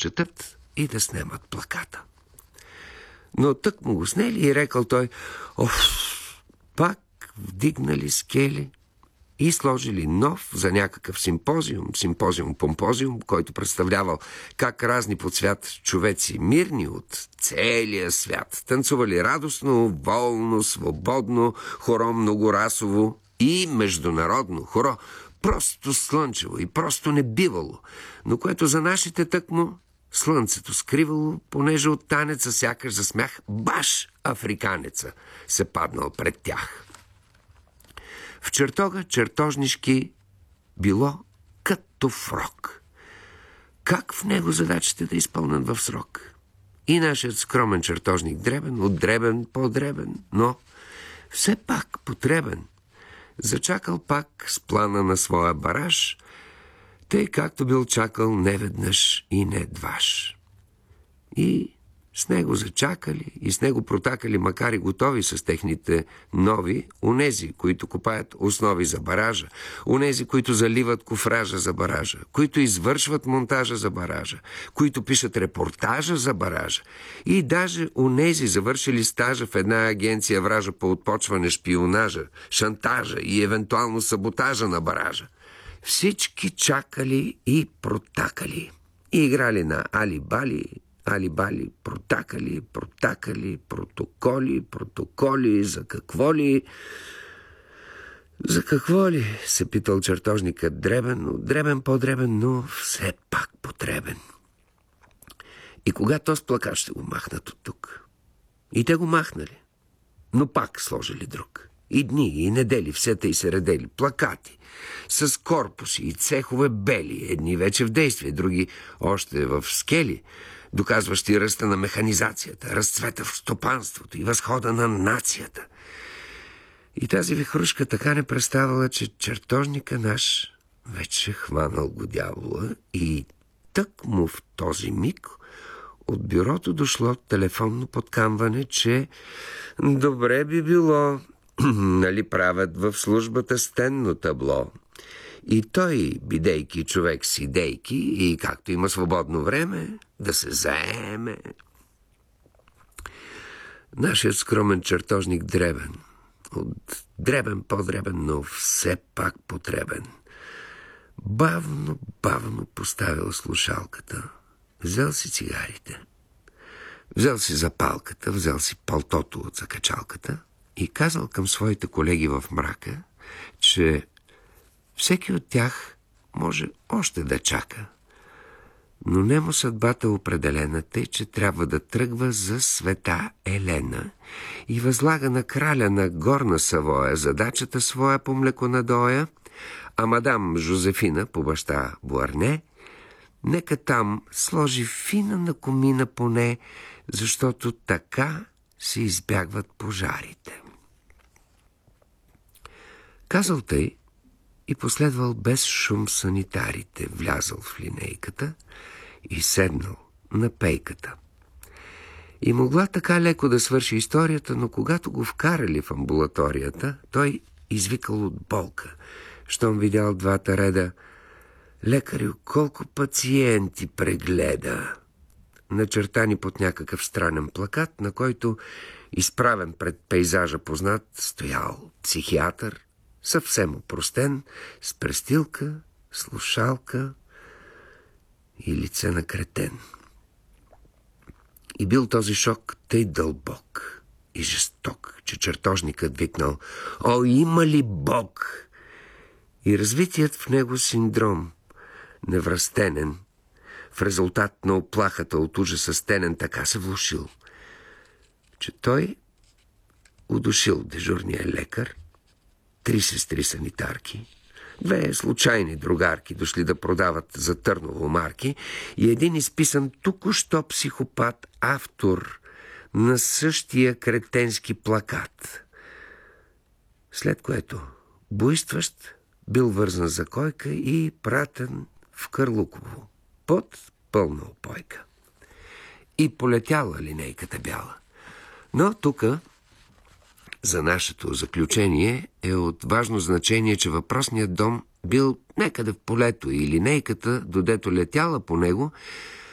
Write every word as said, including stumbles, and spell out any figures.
прочетат и да снемат плаката. Но тък му го снели и рекал той: оф, пак вдигнали скели и сложили нов за някакъв симпозиум, симпозиум-помпозиум, който представлявал как разни по свят човеци, мирни от целия свят, танцували радостно, волно, свободно, хоро многорасово и международно хоро, просто слънчево и просто не бивало, но което за нашите тъкмо слънцето скривало, понеже от танеца сякаш за смях баш африканеца се паднал пред тях. В чертога чертожнишки било като фрок. Как в него задачите да изпълнят в срок? И нашият скромен чертожник дребен, от дребен по-дребен, но все пак потребен, зачакал пак с плана на своя бараж, тъй както бил чакал неведнъж и не дваш. И с него зачакали, и с него протакали, макар и готови с техните нови, онези, които копаят основи за баража, онези, които заливат кофража за баража, които извършват монтажа за баража, които пишат репортажа за баража, и даже онези, завършили стажа в една агенция вража по отпочване шпионажа, шантажа и евентуално саботажа на баража. Всички чакали и протакали. И играли на али-бали, али-бали, протакали, протакали, протоколи, протоколи, за какво ли? За какво ли? Се питал чертожникът дребен, дребен по-дребен, но все пак потребен. И кога то с плакат ще го махнат от тук? И те го махнали, но пак сложили друг. И дни, и недели все тъй се редели плакати с корпуси и цехове бели, едни вече в действие, други още в скели, доказващи ръста на механизацията, разцвета в стопанството и възхода на нацията. И тази вихрушка така не представала, че чертожника наш вече хванал го дявола и тък му в този миг от бюрото дошло телефонно подкамване, че добре би било, нали правят в службата стенно табло. И той, бидейки човек с идейки и както има свободно време, да се заеме. Нашият скромен чертожник дребен, от дребен по-дребен, но все пак потребен, бавно, бавно поставил слушалката, взел си цигарите, взел си запалката, взел си палтото от закачалката и казал към своите колеги в мрака, че всеки от тях може още да чака, но немо съдбата определена, тъй, че трябва да тръгва за света Елена и възлага на краля на Горна Савоя задачата своя по млеконадоя, а мадам Жозефина по баща Буарне нека там сложи фина на комина поне, защото така се избягват пожарите. Казал тъй и последвал без шум санитарите, влязал в линейката и седнал на пейката. И могла така леко да свърши историята, но когато го вкарали в амбулаторията, той извикал от болка, щом видял двата реда: лекарю, колко пациенти прегледа, начертани под някакъв странен плакат, на който, изправен пред пейзажа познат, стоял психиатър, съвсем опростен, с престилка, слушалка и лице на кретен. И бил този шок тъй дълбок и жесток, че чертожникът викнал: о, има ли Бог? И развитият в него синдром, невръстенен, в резултат на оплахата от ужаса стенен, така се влошил, че той удушил дежурния лекар, три сестри санитарки, две случайни другарки, дошли да продават за Търново марки, и един изписан току-що психопат, автор на същия кретенски плакат. След което буйстващ бил вързан за койка и пратен в Кърлуково под пълна опойка. И полетяла линейката бяла. Но тука за нашето заключение е от важно значение, че въпросният дом бил некъде в полето и линейката, додето летяла по него,